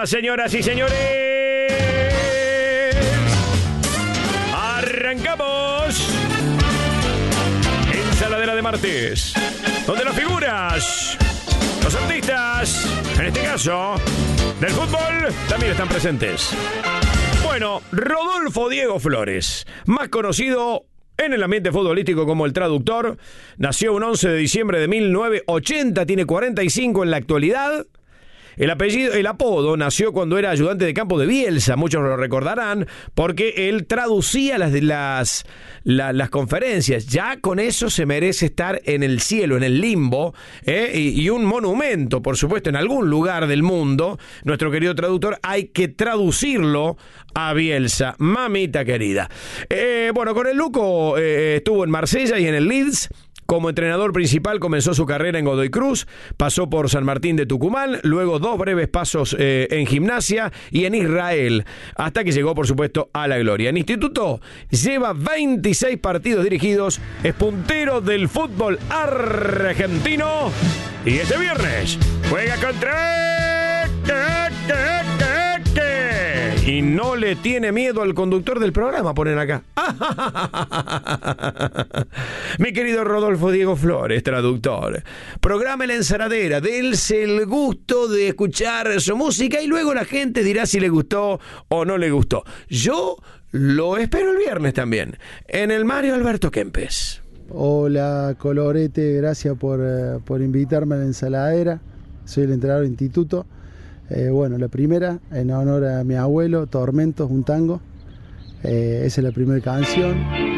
señoras y señores. Arrancamos. Ensaladera de martes, donde las figuras, los artistas, en este caso, del fútbol, también están presentes. Bueno, Rodolfo Diego Flores, más conocido en el ambiente futbolístico como el traductor, nació un 11 de diciembre de 1980, tiene 45 en la actualidad. El apodo nació cuando era ayudante de campo de Bielsa, muchos lo recordarán, porque él traducía las conferencias. Ya con eso se merece estar en el cielo, en el limbo, y un monumento, por supuesto, en algún lugar del mundo. Nuestro querido traductor, hay que traducirlo a Bielsa, mamita querida. Bueno, con el Luco estuvo en Marsella y en el Leeds. Como entrenador principal comenzó su carrera en Godoy Cruz, pasó por San Martín de Tucumán, luego 2 breves pasos en Gimnasia y en Israel, hasta que llegó, por supuesto, a la gloria. En Instituto lleva 26 partidos dirigidos, es puntero del fútbol argentino y este viernes juega contra... Y no le tiene miedo al conductor del programa, ponen acá. Mi querido Rodolfo Diego Flores, traductor. Programa La Ensaladera, dense el gusto de escuchar su música y luego la gente dirá si le gustó o no le gustó. Yo lo espero el viernes también, en el Mario Alberto Kempes. Hola Colorete, gracias por invitarme a La Ensaladera. Soy el entrenador de Instituto. Bueno, la primera, en honor a mi abuelo, Tormentos, un tango. Esa es la primera canción.